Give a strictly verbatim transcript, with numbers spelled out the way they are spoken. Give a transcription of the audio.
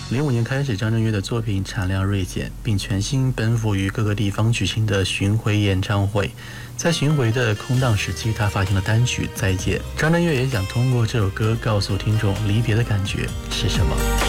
零五年开始，张震岳的作品产量锐减，并全心奔赴于各个地方举行的巡回演唱会。在巡回的空档时期，他发行了单曲《再见》。张震岳也想通过这首歌告诉听众离别的感觉是什么。